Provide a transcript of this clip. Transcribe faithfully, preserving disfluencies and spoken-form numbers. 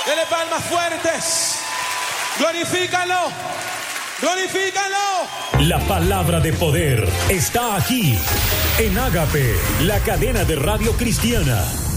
Dele palmas fuertes. Glorifícalo. Glorifícalo. La palabra de poder está aquí en Ágape, la cadena de radio cristiana.